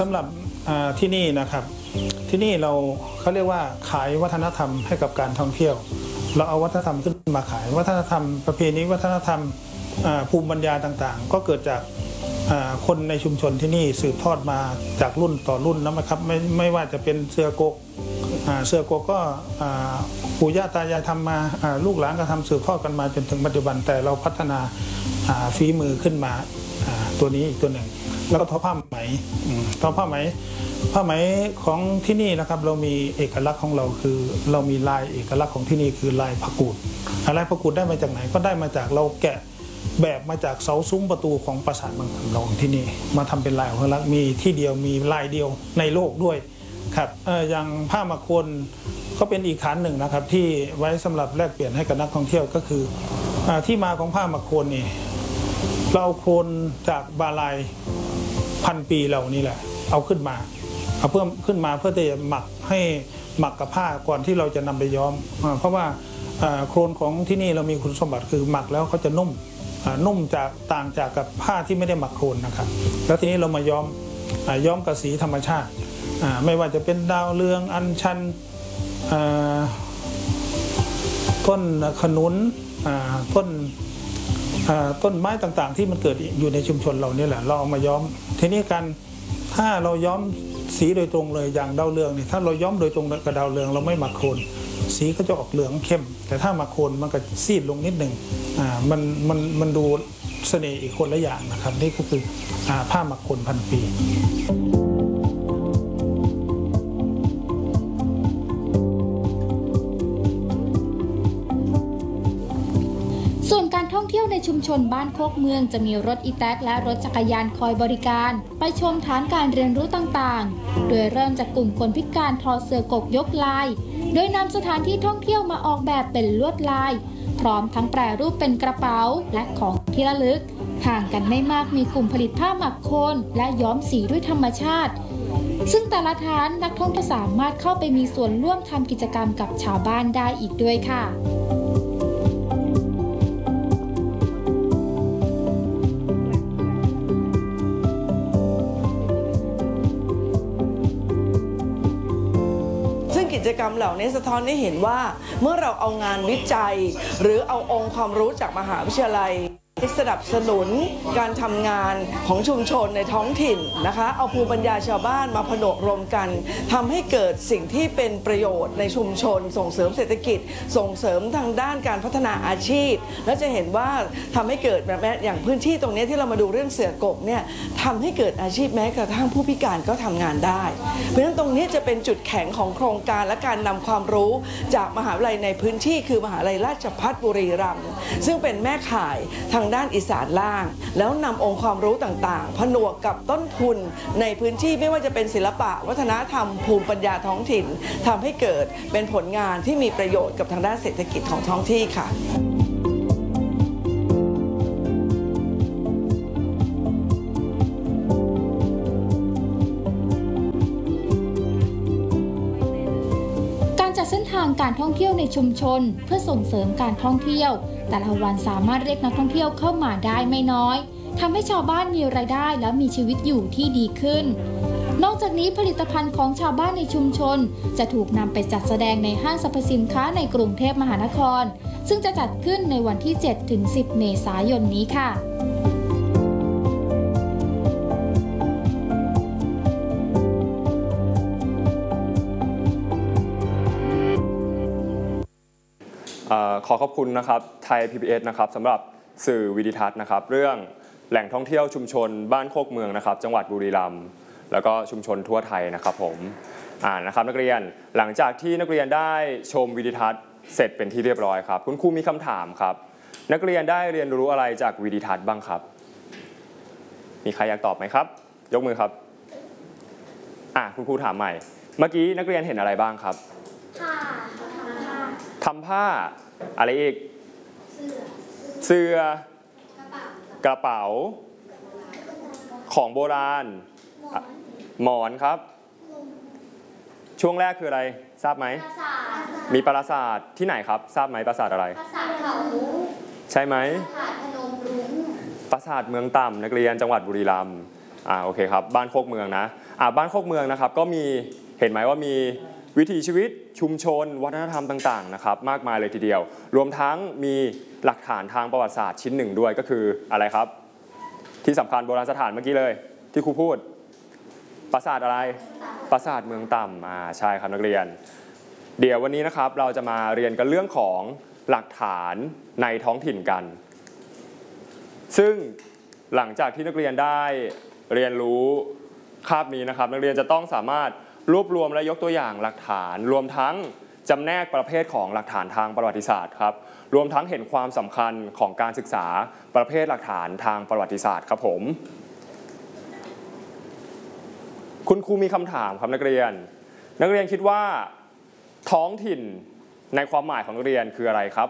ำหรับที่นี่นะครับที่นี่เขาเรียกว่าขายวัฒนธรรมให้กับการท่องเที่ยวเราเอาวัฒนธรรมขึ้นมาขายวัฒนธรรมประเพณีวัฒนธรรมภูมิปัญญาต่างๆก็เกิดจากคนในชุมชนที่นี่สืบทอดมาจากรุ่นต่อรุ่นนะครับไม่ว่าจะเป็นเสือกกก็ปู่ย่าตายายทำมาลูกหลานก็ทำสืบทอดกันมาจนถึงปัจจุบันแต่เราพัฒนาฝีมือขึ้นมาตัวนี้อีกตัวหนึ่งแล้วก็ทอผ้าไหมผ้าไหมของที่นี่นะครับเรามีเอกลักษณ์ของเราคือเรามีลายเอกลักษณ์ของที่นี่คือลายพระกูดลายพระกูดได้มาจากไหนก็ได้มาจากเราแกะแบบมาจากเสาซุ้มประตูของปราสาทบางขันของที่นี่มาทำเป็นลายเอกลักษณ์มีที่เดียวมีลายเดียวในโลกด้วยครับอย่างผ้ามาโคนก็เป็นอีกฐานหนึ่งนะครับที่ไว้สำหรับแลกเปลี่ยนให้กับนักท่องเที่ยวก็คือที่มาของผ้ามาโคนนี่เราโคนจากบาลายพันปีเหล่านี้แหละเอาขึ้นมาเพิ่มขึ้นมาเพื่อที่จะหมักกับผ้าก่อนที่เราจะนำไปย้อมเพราะว่าโครนของที่นี่เรามีคุณสมบัติคือหมักแล้วเขาจะนุ่มจากต่างจากกับผ้าที่ไม่ได้หมักโครนนะครับแล้วทีนี้เรามาย้อมกับสีธรรมชาติไม่ว่าจะเป็นดาวเรืองอัญชันต้นขนุนต้นไม้ต่างๆที่มันเกิดอยู่ในชุมชนเราเนี่ยแหละเราเอามาย้อมทีนี้ถ้าเราย้อมสีโดยตรงเลยอย่างดาวเรืองนี่ถ้าเราย้อมโดยตรงกับดาวเรืองเราไม่หมักโคลนสีก็จะออกเหลืองเข้มแต่ถ้าหมักโคลนมันก็ซีดลงนิดหนึ่งมันดูเสน่ห์อีกคนละอย่างนะครับนี่ก็คือผ้าหมักโคลนพันปีส่วนการท่องเที่ยวในชุมชนบ้านโคกเมืองจะมีรถอีแต๊กและรถจักรยานคอยบริการไปชมฐานการเรียนรู้ต่างๆโดยเริ่มจากกลุ่มคนพิการทอเสือกกยกลายโดยนำสถานที่ท่องเที่ยวมาออกแบบเป็นลวดลายพร้อมทั้งแปรรูปเป็นกระเป๋าและของที่ระลึกห่างกันไม่มากมีกลุ่มผลิตผ้าหมักโคนและย้อมสีด้วยธรรมชาติซึ่งแต่ละฐานนักท่องเที่ยวสามารถเข้าไปมีส่วนร่วมทำกิจกรรมกับชาวบ้านได้อีกด้วยค่ะกิจกรรมเหล่านี้สะท้อนให้เห็นว่าเมื่อเราเอางานวิจัยหรือเอาองค์ความรู้จากมหาวิทยาลัยสนับสนุนการทำงานของชุมชนในท้องถิ่นนะคะเอาภูมิปัญญาชาวบ้านมาผนวกรวมกันทำให้เกิดสิ่งที่เป็นประโยชน์ในชุมชนส่งเสริมเศรษฐกิจส่งเสริมทางด้านการพัฒนาอาชีพและจะเห็นว่าทำให้เกิดแบบอย่างพื้นที่ตรงนี้ที่เรามาดูเรื่องเสือกกเนี่ยทำให้เกิดอาชีพแม้กระทั่งผู้พิการก็ทำงานได้เพราะฉะนั้นตรงนี้จะเป็นจุดแข็งของโครงการและการนำความรู้จากมหาวิทยาลัยในพื้นที่คือมหาวิทยาลัยราชภัฏบุรีรัมย์ซึ่งเป็นแม่ข่ายทางด้านอีสานล่างแล้วนำองค์ความรู้ต่างๆผนวกกับต้นทุนในพื้นที่ไม่ว่าจะเป็นศิลปะวัฒนธรรมภูมิปัญญาท้องถิ่นทำให้เกิดเป็นผลงานที่มีประโยชน์กับทางด้านเศรษฐกิจของท้องที่ค่ะเส้นทางการท่องเที่ยวในชุมชนเพื่อส่งเสริมการท่องเที่ยวแต่ละวันสามารถเรียกนักท่องเที่ยวเข้ามาได้ไม่น้อยทำให้ชาวบ้านมีรายได้และมีชีวิตอยู่ที่ดีขึ้นนอกจากนี้ผลิตภัณฑ์ของชาวบ้านในชุมชนจะถูกนำไปจัดแสดงในห้างสรรพสินค้าในกรุงเทพมหานครซึ่งจะจัดขึ้นในวันที่ 7-10 เมษายนนี้ค่ะขอขอบคุณนะครับไทย PBS นะครับสำหรับสื่อวิดิทัศน์นะครับเรื่องแหล่งท่องเที่ยวชุมชนบ้านโคกเมืองนะครับจังหวัดบุรีรัมย์แล้วก็ชุมชนทั่วไทยนะครับผมนะครับนักเรียนหลังจากที่นักเรียนได้ชมวิดิทัศน์เสร็จเป็นที่เรียบร้อยครับคุณครูมีคำถามครับนักเรียนได้เรียนรู้อะไรจากวิดิทัศน์บ้างครับมีใครอยากตอบไหมครับยกมือครับคุณครูถามใหม่เมื่อกี้นักเรียนเห็นอะไรบ้างครับทำผ้าอะไรอีกเสื้อกระเป๋าของโบราณหมอนครับช่วงแรกคืออะไรทราบไหมมีปราสาทที่ไหนครับทราบไหมปราสาทอะไรปราสาทเขาใช่ไหมปราสาทเมืองต่ำนักเรียนจังหวัดบุรีรัมย์โอเคครับบ้านโคกเมืองนะบ้านโคกเมืองนะครับก็มีเห็นไหมว่ามีวิถีชีวิตชุมชนวัฒนธรรมต่างๆนะครับมากมายเลยทีเดียวรวมทั้งมีหลักฐานทางประวัติศาสตร์ชิ้นหนึ่งด้วยก็คืออะไรครับที่สำคัญโบราณสถานเมื่อกี้เลยที่ครูพูดปราสาทอะไรปราสาทเมืองต่ำใช่ครับนักเรียนเดี๋ยววันนี้นะครับเราจะมาเรียนกันเรื่องของหลักฐานในท้องถิ่นกันซึ่งหลังจากที่นักเรียนได้เรียนรู้คาบนี้นะครับนักเรียนจะต้องสามารถรวบรวมและยกตัวอย่างหลักฐานรวมทั้งจำแนกประเภทของหลักฐานทางประวัติศาสตร์ครับรวมทั้งเห็นความสำคัญของการศึกษาประเภทหลักฐานทางประวัติศาสตร์ครับผมคุณครูมีคำถามครับนักเรียนคิดว่าท้องถิ่นในความหมายของนักเรียนคืออะไรครับ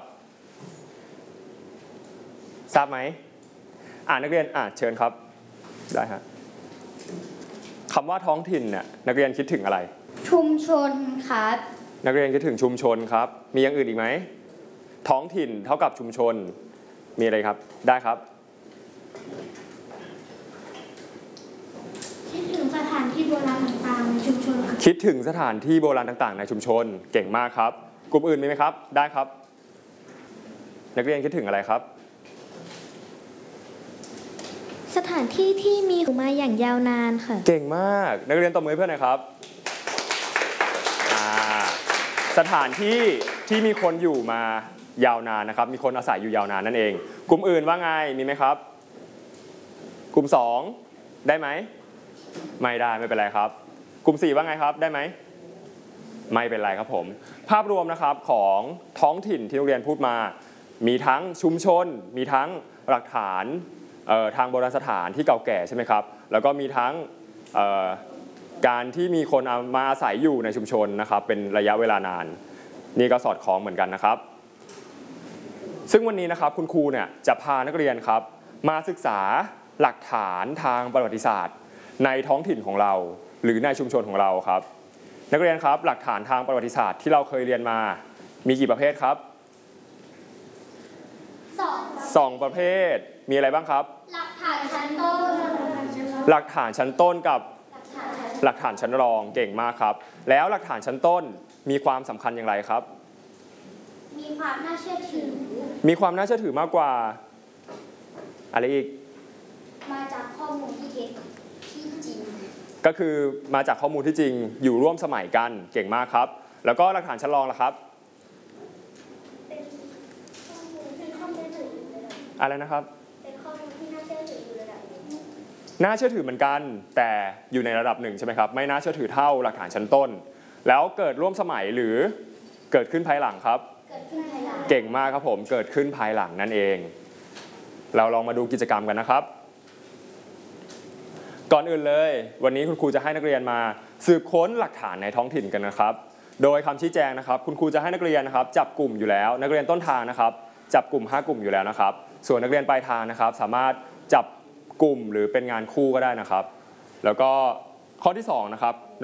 ทราบไหมนักเรียนเชิญครับได้ฮะคำว่าท้องถิ่นเนี่ยนักเรียนคิดถึงอะไรชุมชนครับนักเรียนคิดถึงชุมชนครับมีอย่างอื่นอีกไหมท้องถิ่นเท่ากับชุมชนมีอะไรครับได้ครับคิดถึงสถานที่โบราณต่างๆในชุมชนครับคิดถึงสถานที่โบราณต่างๆในชุมชนเก่งมากครับกลุ่มอื่นมีไหมครับได้ครับนักเรียนคิดถึงอะไรครับสถานที่ที่มีมาอย่างยาวนานค่ะเก่งมากนักเรียนตบมือเพื่อนหน่อยครับสถานที่ที่มีคนอยู่มายาวนานนะครับมีคนอาศัยอยู่ยาวนานนั่นเองกลุ่มอื่นว่าไงมีไหมครับกลุ่ม2ได้ไหมไม่ได้ไม่เป็นไรครับกลุ่ม4ว่าไงครับได้ไหมไม่เป็นไรครับผมภาพรวมนะครับของท้องถิ่นที่นักเรียนพูดมามีทั้งชุมชนมีทั้งหลักฐานทางโบราณสถานที่เก่าแก่ใช่ไหมครับแล้วก็มีทั้งการที่มีคนมาอาศัยอยู่ในชุมชนนะครับเป็นระยะเวลานานนี่ก็สอดคล้องเหมือนกันนะครับซึ่งวันนี้นะครับคุณครูเนี่ยจะพานักเรียนครับมาศึกษาหลักฐานทางประวัติศาสตร์ในท้องถิ่นของเราหรือในชุมชนของเราครับนักเรียนครับหลักฐานทางประวัติศาสตร์ที่เราเคยเรียนมามีกี่ประเภทครับ2 ประเภทมีอะไรบ้างครับหลักฐานชั้นต้นหลักฐานชั้นต้นกับหลักฐานชั้นรองเก่งมากครับแล้วหลักฐานชั้นต้นมีความสำคัญอย่างไรครับมีความน่าเชื่อถือมีความน่าเชื่อถือมากกว่าอะไรอีกมาจากข้อมูลที่เท็จที่จริงก็คือมาจากข้อมูลที่จริงอยู่ร่วมสมัยกันเก่งมากครับแล้วก็หลักฐานชั้นรองล่ะครับอะไรนะครับเป็นข้อมูลที่น่าเชื่อถืออยู่ระดับหนึ่งน่าเชื่อถือเหมือนกันแต่อยู่ในระดับหนึ่งใช่ไหมครับไม่น่าเชื่อถือเท่าหลักฐานชั้นต้นแล้วเกิดร่วมสมัยหรือเกิดขึ้นภายหลังครับเกิดขึ้นภายหลังเก่งมากครับผมเกิดขึ้นภายหลังนั่นเองเราลองมาดูกิจกรรมกันนะครับก่อนอื่นเลยวันนี้คุณครูจะให้นักเรียนมาสืบค้นหลักฐานในท้องถิ่นกันนะครับโดยคำชี้แจงนะครับคุณครูจะให้นักเรียนนะครับจับกลุ่มอยู่แล้วนักเรียนต้นทางนะครับจับกลุ่ม5 กลุ่มอยู่แล้วนะครับส่วนนักเรียนปลายทางนะครับสามารถจับกลุ่มหรือเป็นงานคู่ก็ได้นะครับแล้วก็ข้อที่2นะครับ